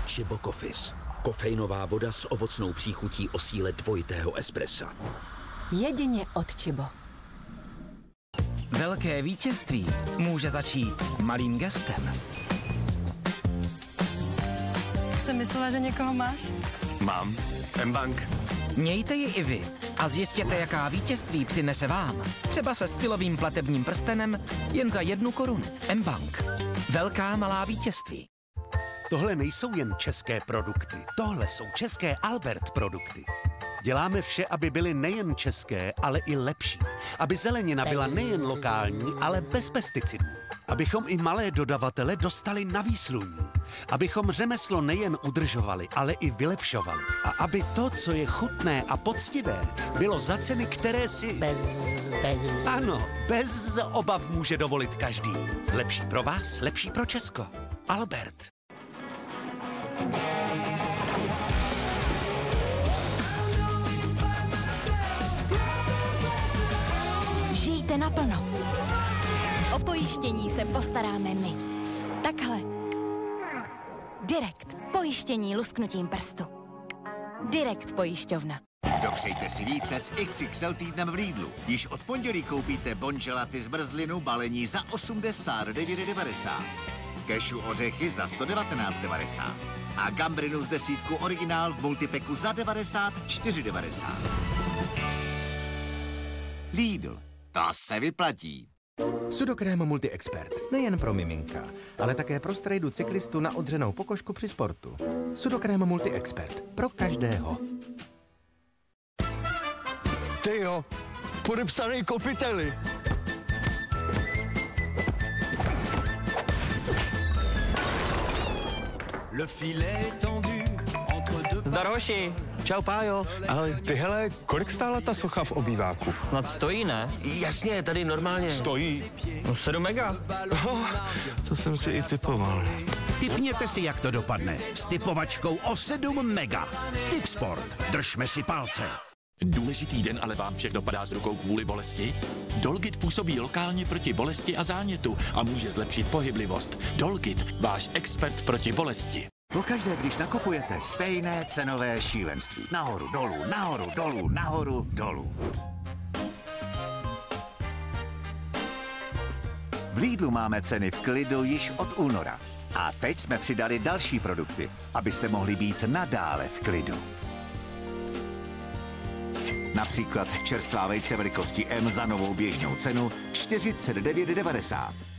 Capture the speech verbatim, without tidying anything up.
Chibo Coffees. Kofeinová voda s ovocnou příchutí o síle dvojitého espressa. Jedině od Chibo. Velké vítězství může začít malým gestem. Už jsem myslela, že někoho máš. Mám. M-Bank. Mějte ji i vy a zjistěte, jaká vítězství přinese vám. Třeba se stylovým platebním prstenem jen za jednu korunu. M-Bank. Velká malá vítězství. Tohle nejsou jen české produkty, tohle jsou české Albert produkty. Děláme vše, aby byly nejen české, ale i lepší. Aby zelenina byla nejen lokální, ale bez pesticidů. Abychom i malé dodavatele dostali na výsluní. Abychom řemeslo nejen udržovali, ale i vylepšovali. A aby to, co je chutné a poctivé, bylo za ceny, které si... Bez, bez... Ano, bez obav může dovolit každý. Lepší pro vás, lepší pro Česko. Albert. Žijte naplno. O pojištění se postaráme my. Takhle. Direkt. Pojištění lusknutím prstu. Direkt pojišťovna. Dopřejte si více s X X L týdnem v Lidlu. Již od pondělí koupíte bonželaty z brzlinu balení za osmdesát devět devadesát. Kešu ořechy za sto devatenáct devadesát. A gambrinu z desítku originál v multipeku za devadesát čtyři devadesát. Lidl. To se vyplatí. Sudokrém Multi Expert. Nejen pro miminka, ale také pro strejdu cyklistu na odřenou pokožku při sportu. Sudokrém Multi Expert. Pro každého. Tyjo, podepsaný kopiteli. Zdar, hoši. Čau, Pájo. Ahoj. Ty hele, kolik stála ta socha v obýváku? Snad stojí, ne? Jasně, tady normálně. Stojí. No sedm mega. Oh, co jsem si i typoval. Tipněte si, jak to dopadne. S typovačkou o sedm mega. Tipsport. Držme si palce. Důležitý den ale vám všech dopadá z rukou kvůli bolesti? Dolgit působí lokálně proti bolesti a zánětu a může zlepšit pohyblivost. Dolgit, váš expert proti bolesti. Pokaždé, když nakupujete, stejné cenové šílenství. Nahoru, dolů, nahoru, dolů, nahoru, dolů. V Lidlu máme ceny v klidu již od února. A teď jsme přidali další produkty, abyste mohli být nadále v klidu. Například čerstvá vejce velikosti M za novou běžnou cenu čtyřicet devět devadesát.